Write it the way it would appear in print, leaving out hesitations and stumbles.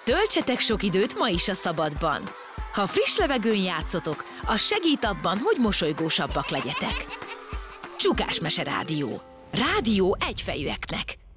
Töltsetek sok időt ma is a szabadban. Ha friss levegőn játszotok, az segít abban, hogy mosolygósabbak legyetek. Csukásmese Rádió. Rádió egyfejűeknek.